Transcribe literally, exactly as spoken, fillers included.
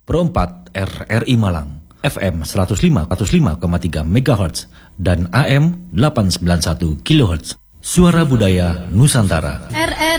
Pro empat R R I Malang, F M seratus lima koma tiga megahertz dan A M delapan ratus sembilan puluh satu kilohertz. Suara Budaya Nusantara. R R